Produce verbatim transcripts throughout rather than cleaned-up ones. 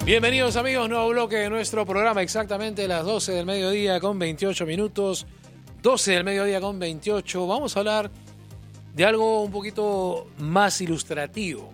Bienvenidos amigos, nuevo bloque de nuestro programa, exactamente las doce del mediodía con veintiocho minutos, doce del mediodía con veintiocho. Vamos a hablar de algo un poquito más ilustrativo.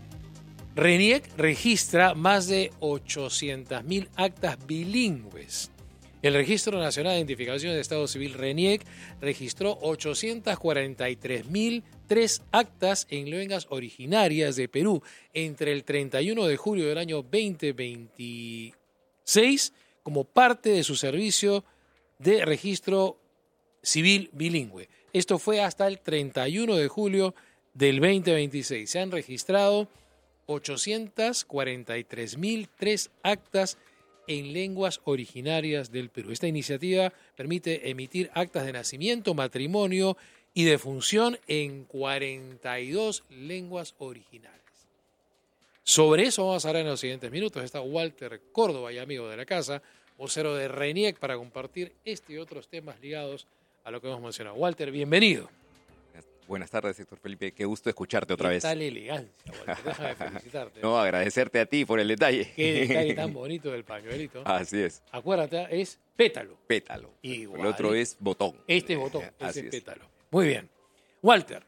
RENIEC registra más de ochocientas mil actas bilingües. El Registro Nacional de Identificación de Estado Civil, RENIEC, registró ochocientas cuarenta y tres mil tres actas en lenguas originarias de Perú entre el treinta y uno de julio del año veinte veintiséis como parte de su servicio de registro civil bilingüe. Esto fue hasta el treinta y uno de julio del veinte veintiséis. Se han registrado ochocientas cuarenta y tres mil tres actas en lenguas originarias del Perú. Esta iniciativa permite emitir actas de nacimiento, matrimonio y defunción en cuarenta y dos lenguas originales. Sobre eso vamos a hablar en los siguientes minutos. Está Walter Córdoba, y amigo de la casa, vocero de RENIEC, para compartir este y otros temas ligados a lo que hemos mencionado. Walter, bienvenido. Buenas tardes, Héctor Felipe. Qué gusto escucharte otra vez. ¿Qué tal elegancia, Walter? Déjame felicitarte. No, agradecerte a ti por el detalle. Qué detalle tan bonito del pañuelito. Así es. Acuérdate, es pétalo. Pétalo. Igual. El otro es botón. Este es botón, Así este es es. pétalo. Muy bien. Walter,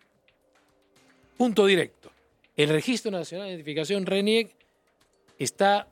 punto directo. El Registro Nacional de Identificación, RENIEC, está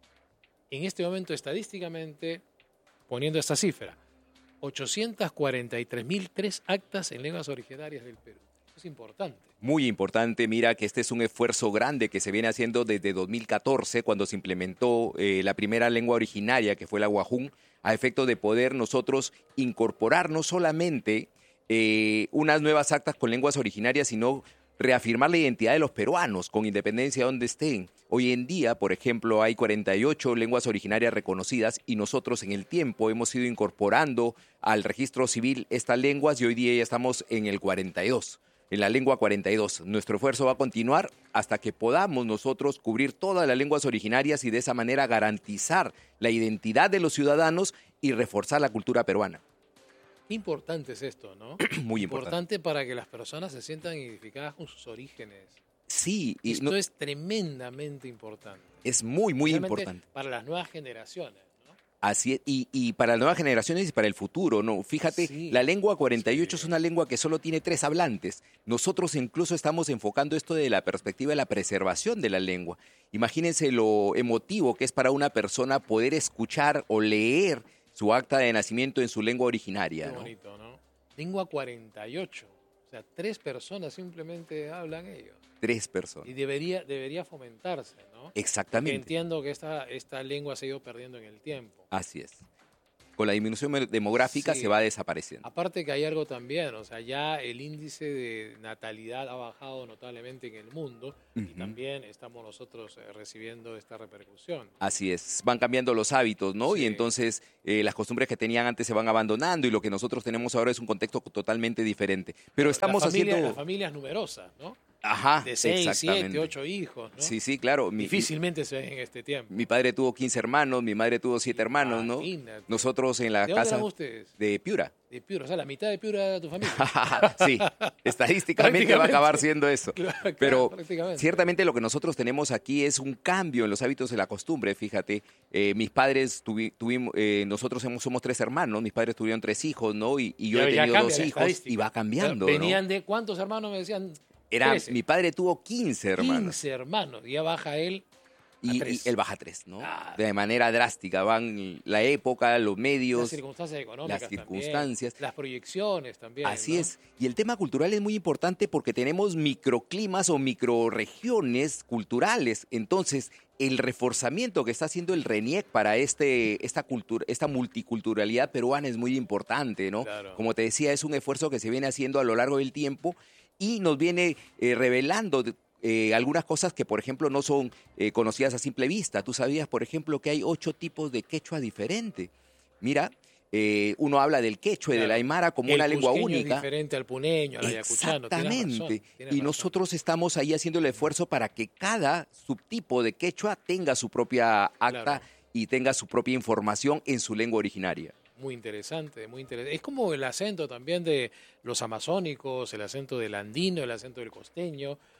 en este momento estadísticamente poniendo esta cifra. ochocientas cuarenta y tres mil tres actas en lenguas originarias del Perú. Es importante. Muy importante, mira que este es un esfuerzo grande que se viene haciendo desde dos mil catorce, cuando se implementó eh, la primera lengua originaria, que fue la Guajún, a efecto de poder nosotros incorporar no solamente eh, unas nuevas actas con lenguas originarias, sino reafirmar la identidad de los peruanos, con independencia de donde estén. Hoy en día, por ejemplo, hay cuarenta y ocho lenguas originarias reconocidas y nosotros en el tiempo hemos ido incorporando al registro civil estas lenguas y hoy día ya estamos en el cuarenta y dos, en la lengua cuarenta y dos. Nuestro esfuerzo va a continuar hasta que podamos nosotros cubrir todas las lenguas originarias y de esa manera garantizar la identidad de los ciudadanos y reforzar la cultura peruana. Qué importante es esto, ¿no? Muy importante. Importante para que las personas se sientan identificadas con sus orígenes. Sí. Y esto no, es tremendamente importante. Es muy, muy importante. Para las nuevas generaciones, ¿no? Así es, y, y para las nuevas generaciones y para el futuro, ¿no? Fíjate, sí, la lengua cuarenta y ocho sí. es una lengua que solo tiene tres hablantes. Nosotros incluso estamos enfocando esto de la perspectiva de la preservación de la lengua. Imagínense lo emotivo que es para una persona poder escuchar o leer su acta de nacimiento en su lengua originaria. Qué ¿no? bonito, ¿no? Lengua cuarenta y ocho. O sea, tres personas simplemente hablan ellos. Tres personas. Y debería, debería fomentarse, ¿no? Exactamente. Porque entiendo que esta, esta lengua se ha ido perdiendo en el tiempo. Así es. Con la disminución demográfica sí. se va desapareciendo. Aparte que hay algo también, o sea, ya el índice de natalidad ha bajado notablemente en el mundo uh-huh. y también estamos nosotros eh, recibiendo esta repercusión. Así es, van cambiando los hábitos, ¿no? Sí. Y entonces eh, las costumbres que tenían antes se van abandonando y lo que nosotros tenemos ahora es un contexto totalmente diferente. Pero estamos la familia, haciendo... Las familias numerosas, ¿no? Ajá, de seis, siete, ocho hijos, ¿no? Sí, sí, claro. Mi, Difícilmente se ven en este tiempo. Mi padre tuvo quince hermanos, mi madre tuvo siete hermanos, ¿no? Imagínate. Nosotros en la ¿De casa... dónde eran ustedes? De Piura. De Piura, o sea, la mitad de Piura era tu familia. Sí, estadísticamente va a acabar siendo eso. Claro, Pero claro, ciertamente lo que nosotros tenemos aquí es un cambio en los hábitos de la costumbre, fíjate. Eh, mis padres tuvi, tuvimos, eh, nosotros somos, somos tres hermanos, mis padres tuvieron tres hijos, ¿no? Y, y yo Pero he tenido dos hijos y va cambiando, o sea, venían ¿no? de ¿cuántos hermanos me decían? Era, mi padre tuvo quince hermanos. quince hermanos, y ya baja él a y, tres. y él baja a tres, ¿no? Ah. De manera drástica, van la época, los medios, las circunstancias económicas, las circunstancias, también, las proyecciones también. Así ¿no? es. Y el tema cultural es muy importante porque tenemos microclimas o microregiones culturales. Entonces, el reforzamiento que está haciendo el RENIEC para este, esta, cultura, esta multiculturalidad peruana es muy importante, ¿no? Claro. Como te decía, es un esfuerzo que se viene haciendo a lo largo del tiempo y nos viene eh, revelando eh, algunas cosas que, por ejemplo, no son eh, conocidas a simple vista. Tú sabías, por ejemplo, que hay ocho tipos de quechua diferente. Mira, eh, uno habla del quechua y claro. del aymara como el una lengua única. Es diferente al puneño, al ayacuchano. Exactamente. Tienes Y razón. nosotros estamos ahí haciendo el esfuerzo para que cada subtipo de quechua tenga su propia acta Claro. y tenga su propia información en su lengua originaria. Muy interesante, muy interesante. Es como el acento también de los amazónicos, el acento del andino, el acento del costeño.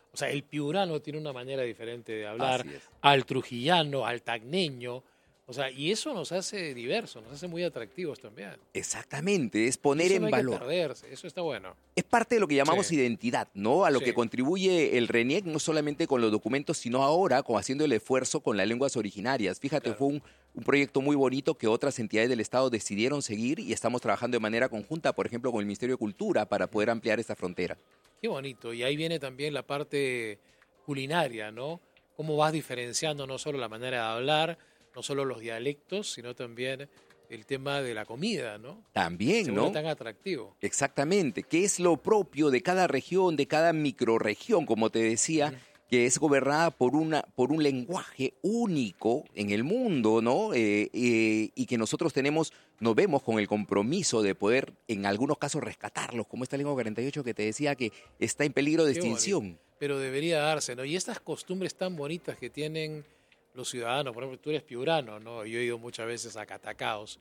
O sea, el piurano tiene una manera diferente de hablar, Así es. al trujillano, al tacneño. O sea, y eso nos hace diversos, nos hace muy atractivos también. Exactamente, es Y poner eso no en hay que valor. perderse, eso está bueno. Es parte de lo que llamamos Sí, identidad, ¿no? A lo sí, que contribuye el RENIEC, no solamente con los documentos, sino ahora con haciendo el esfuerzo con las lenguas originarias. Fíjate, claro. fue un, un proyecto muy bonito que otras entidades del Estado decidieron seguir y estamos trabajando de manera conjunta, por ejemplo, con el Ministerio de Cultura para poder ampliar esta frontera. Qué bonito. Y ahí viene también la parte culinaria, ¿no? Cómo vas diferenciando no solo la manera de hablar, no solo los dialectos, sino también el tema de la comida, ¿no? Se También, vuelve ¿no? tan atractivo. Exactamente, que es lo propio de cada región, de cada microrregión, como te decía, Ujú. que es gobernada por, una, por un lenguaje único en el mundo, ¿no? Eh, eh, y que nosotros tenemos, nos vemos con el compromiso de poder, en algunos casos, rescatarlos, como esta lengua cuarenta y ocho que te decía que está en peligro de Qué bonito. extinción. Pero debería darse, ¿no? Y estas costumbres tan bonitas que tienen los ciudadanos, por ejemplo, tú eres piurano, ¿no? Yo he ido muchas veces a Catacaos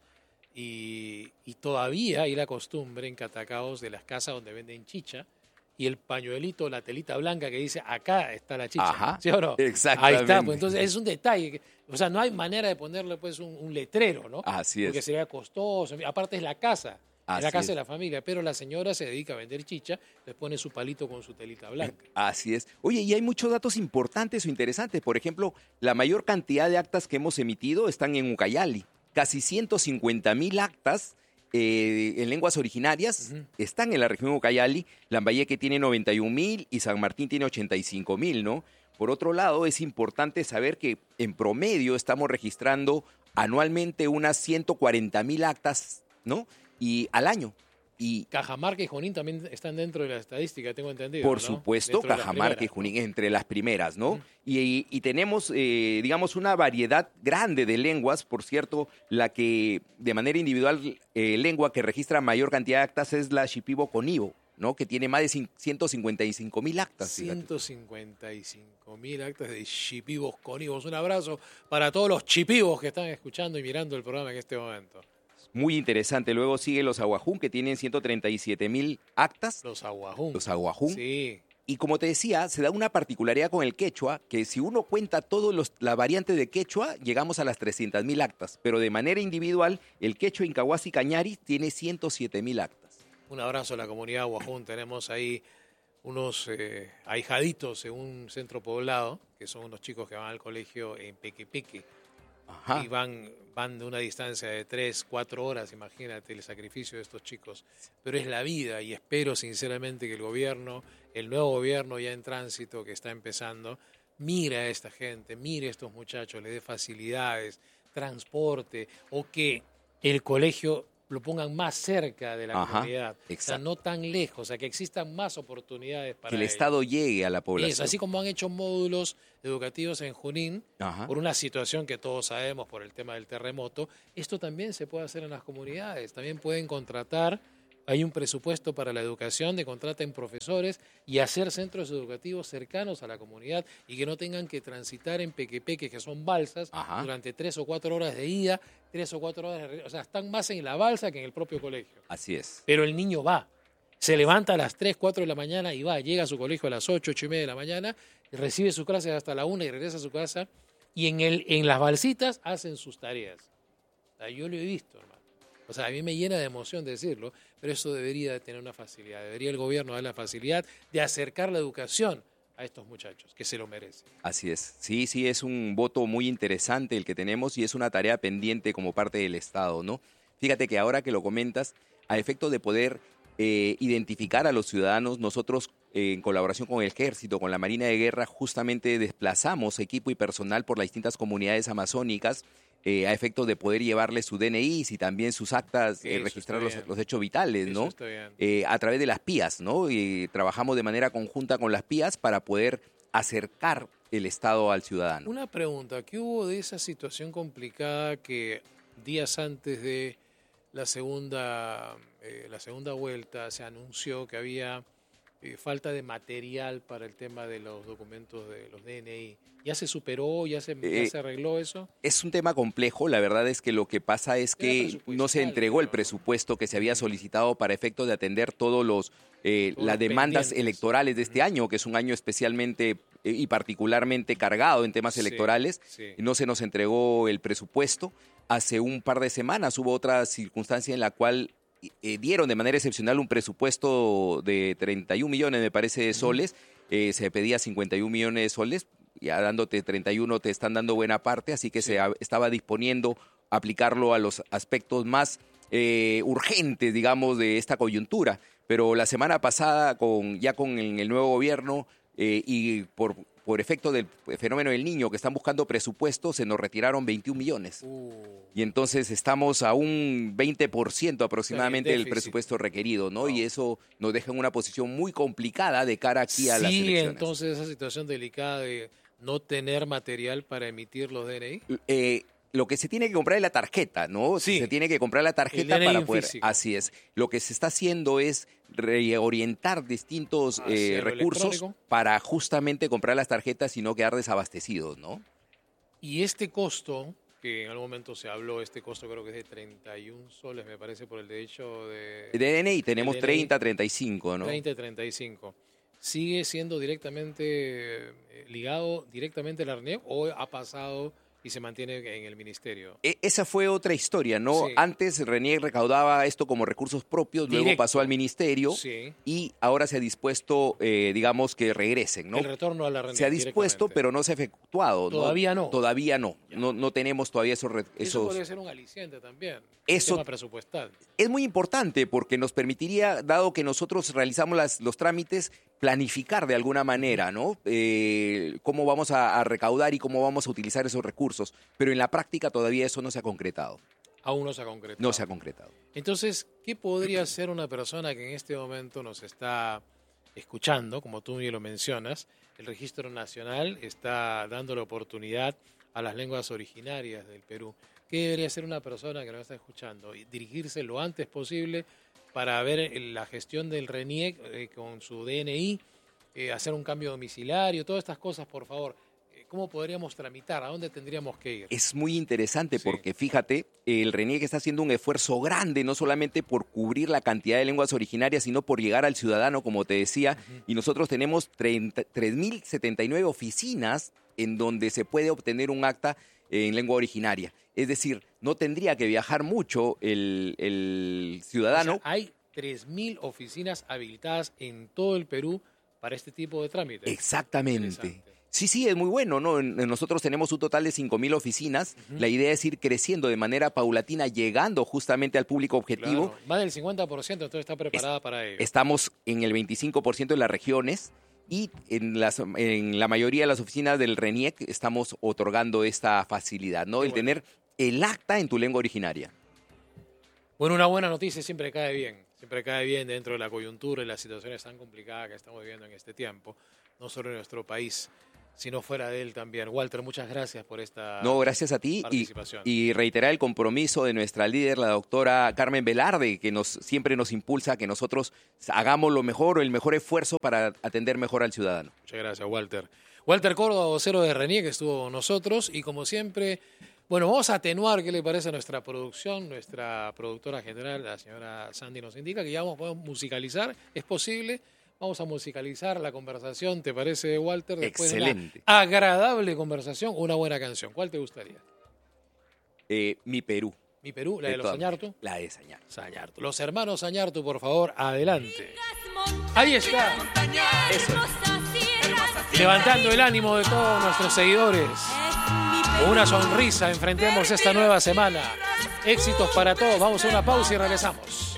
y, y todavía hay la costumbre en Catacaos de las casas donde venden chicha y el pañuelito, la telita blanca que dice acá está la chicha, Ajá, ¿sí o no? Ahí está, exactamente. pues entonces es un detalle, que- o sea, no hay manera de ponerle pues un, un letrero, ¿no? Así Porque es, sería costoso, en fin, aparte es la casa, es la así casa es. de la familia, pero la señora se dedica a vender chicha, les pone su palito con su telita blanca. Así es. Oye, y hay muchos datos importantes o interesantes. Por ejemplo, la mayor cantidad de actas que hemos emitido están en Ucayali. Casi ciento cincuenta mil actas eh, en lenguas originarias Ujú. están en la región de Ucayali. Lambayeque tiene noventa y un mil y San Martín tiene ochenta y cinco mil, ¿no? Por otro lado, es importante saber que en promedio estamos registrando anualmente unas ciento cuarenta mil actas, ¿no? Y al año. Y Cajamarca y Junín también están dentro de la estadística, tengo entendido, por ¿no? supuesto, Dentro de las Cajamarca y primeras, Junín ¿no? entre las primeras, ¿no? Ujú. Y, y- y tenemos, eh, digamos, una variedad grande de lenguas. Por cierto, la que de manera individual, eh, lengua que registra mayor cantidad de actas es la Shipibo Conibo, ¿no? Que tiene más de cin- ciento cincuenta y cinco mil actas, fíjate. ciento cincuenta y cinco mil actas de chipivos conivos. Un abrazo para todos los chipivos que están escuchando y mirando el programa en este momento. Muy interesante. Luego sigue los Aguajún, que tienen ciento treinta y siete mil actas. Los aguajún. Los Aguajún. Sí. Y como te decía, se da una particularidad con el quechua, que si uno cuenta todas las variantes de quechua, llegamos a las trescientas mil actas. Pero de manera individual, el quechua Incahuasi Cañari tiene ciento siete mil actas. Un abrazo a la comunidad aguajún. Tenemos ahí unos eh, ahijaditos en un centro poblado, que son unos chicos que van al colegio en Pequepeque. Ajá. Y van, van de una distancia de tres, cuatro horas, imagínate el sacrificio de estos chicos. Pero es la vida y espero sinceramente que el gobierno, el nuevo gobierno ya en tránsito que está empezando, mire a esta gente, mire a estos muchachos, le dé facilidades, transporte o que el colegio lo pongan más cerca de la Ajá, comunidad, o sea, exacto. no tan lejos, o sea, que existan más oportunidades para Que el ellos. Estado llegue a la Eso, población. así como han hecho módulos educativos en Junín, Ajá. por una situación que todos sabemos por el tema del terremoto, esto también se puede hacer en las comunidades. También pueden contratar, hay un presupuesto para la educación, de contraten profesores y hacer centros educativos cercanos a la comunidad y que no tengan que transitar en pequepeques, que son balsas, Ajá. durante tres o cuatro horas de ida, tres o cuatro horas de regreso. O sea, están más en la balsa que en el propio colegio. Así es. Pero el niño va. Se levanta a las tres, cuatro de la mañana y va, llega a su colegio a las ocho, ocho y media de la mañana, recibe sus clases hasta la una y regresa a su casa. Y en, el, en las balsitas hacen sus tareas. O sea, yo lo he visto, hermano. O sea, a mí me llena de emoción decirlo, pero eso debería de tener una facilidad. Debería el gobierno dar la facilidad de acercar la educación a estos muchachos, que se lo merecen. Así es. Sí, sí, es un voto muy interesante el que tenemos y es una tarea pendiente como parte del Estado, ¿no? Fíjate que ahora que lo comentas, a efecto de poder eh, identificar a los ciudadanos, nosotros eh, en colaboración con el Ejército, con la Marina de Guerra, justamente desplazamos equipo y personal por las distintas comunidades amazónicas eh, a efecto de poder llevarles su D N I y también sus actas, eh, Eso registrar está los, bien. los hechos vitales, Eso ¿no? está bien. Eh, a través de las P I As, ¿no? Y trabajamos de manera conjunta con las P I As para poder acercar el Estado al ciudadano. Una pregunta, ¿qué hubo de esa situación complicada que días antes de la segunda, eh, la segunda vuelta se anunció que había eh, falta de material para el tema de los documentos de los D N I. ¿Ya se superó? ¿Ya se, Eh, ya se arregló eso? Es un tema complejo, la verdad es que lo que pasa es que no se entregó el presupuesto que se había solicitado para efecto de atender todos los eh, Todos las los demandas pendientes. electorales de este año, que es un año especialmente eh, y particularmente cargado en temas Sí, electorales. sí. No se nos entregó el presupuesto. Hace un par de semanas hubo otra circunstancia en la cual eh, dieron de manera excepcional un presupuesto de treinta y un millones, me parece, de soles. Eh, se pedía cincuenta y un millones de soles. Ya dándote treinta y uno te están dando buena parte, así que Sí. se a- estaba disponiendo aplicarlo a los aspectos más eh, urgentes, digamos, de esta coyuntura. Pero la semana pasada, con ya con el, el nuevo gobierno eh, y por, por efecto del fenómeno del niño que están buscando presupuesto, se nos retiraron veintiún millones. Uh, Y entonces estamos a un veinte por ciento aproximadamente del déficit. presupuesto requerido, ¿no? Wow. Y eso nos deja en una posición muy complicada de cara aquí a las sí, elecciones. entonces esa situación delicada de no tener material para emitir los D N I. Eh, lo que se tiene que comprar es la tarjeta, ¿no? Sí. Se tiene que comprar la tarjeta El D N I para en poder. físico. Así es. Lo que se está haciendo es reorientar distintos Hacia eh, lo recursos electrónico. para justamente comprar las tarjetas y no quedar desabastecidos, ¿no? Y este costo, que en algún momento se habló, este costo creo que es de treinta y un soles, me parece, por el derecho de De D N I tenemos D N I, treinta, treinta y cinco, ¿no? treinta y treinta y cinco. ¿Sigue siendo directamente eh, ligado directamente al RNIEC o ha pasado y se mantiene en el ministerio? E- Esa fue otra historia, ¿no? Sí. Antes RENIEC recaudaba esto como recursos propios, luego Directo. pasó al ministerio Sí, y ahora se ha dispuesto, eh, digamos, que regresen, ¿no? el retorno a la RNIEC. Se ha dispuesto, directamente. pero no se ha efectuado. ¿no? Todavía no. Todavía no. No, no tenemos todavía esos... re- Eso esos... podría ser un aliciente también. Eso- Un tema presupuestal. Es muy importante porque nos permitiría, dado que nosotros realizamos las- los trámites, planificar de alguna manera, ¿no? Eh, cómo vamos a, a recaudar y cómo vamos a utilizar esos recursos. Pero en la práctica todavía eso no se ha concretado. Aún no se ha concretado. No se ha concretado. Entonces, ¿qué podría hacer una persona que en este momento nos está escuchando, como tú bien lo mencionas? El Registro Nacional está dando la oportunidad a las lenguas originarias del Perú. ¿Qué debería hacer una persona que nos está escuchando? Y dirigirse lo antes posible para ver la gestión del RENIEC eh, con su D N I, eh, hacer un cambio domiciliario, todas estas cosas, por favor. Eh, ¿Cómo podríamos tramitar? ¿A dónde tendríamos que ir? Es muy interesante Sí. porque, fíjate, el RENIEC está haciendo un esfuerzo grande, no solamente por cubrir la cantidad de lenguas originarias, sino por llegar al ciudadano, como te decía. Ujú. Y nosotros tenemos treinta tres mil setenta y nueve oficinas en donde se puede obtener un acta en lengua originaria. Es decir, no tendría que viajar mucho el, el ciudadano. O sea, hay tres mil oficinas habilitadas en todo el Perú para este tipo de trámites. Exactamente. Interesante. Sí, sí, es muy bueno, ¿no? En- en Nosotros tenemos un total de cinco mil oficinas. Ujú. La idea es ir creciendo de manera paulatina, llegando justamente al público objetivo. Claro, más del cincuenta por ciento entonces está preparada para ello. Estamos en el veinticinco por ciento de las regiones y en, las, en la mayoría de las oficinas del RENIEC estamos otorgando esta facilidad, ¿no? Qué El bueno. tener el acta en tu lengua originaria. Bueno, una buena noticia siempre cae bien. Siempre cae bien dentro de la coyuntura y las situaciones tan complicadas que estamos viviendo en este tiempo. No solo en nuestro país, sino fuera de él también. Walter, muchas gracias por esta No, gracias a ti y, participación. y reiterar el compromiso de nuestra líder, la doctora Carmen Velarde, que nos siempre nos impulsa a que nosotros hagamos lo mejor o el mejor esfuerzo para atender mejor al ciudadano. Muchas gracias, Walter. Walter Córdoba, vocero de RENIEC, que estuvo con nosotros. Y como siempre, bueno, vamos a atenuar, ¿qué le parece a nuestra producción? Nuestra productora general, la señora Sandy, nos indica que ya vamos, podemos musicalizar. ¿Es posible? Vamos a musicalizar la conversación, ¿te parece, Walter? Después Excelente. de una agradable conversación, una buena canción. ¿Cuál te gustaría? Eh, mi Perú. Mi Perú, la de, los todas Sañartu. maneras. La de Sañartu. Sañartu. Los hermanos Sañartu, por favor, adelante. Ahí está. Eso. Levantando el ánimo de todos nuestros seguidores. Con una sonrisa enfrentemos esta nueva semana. Éxitos para todos. Vamos a una pausa y regresamos.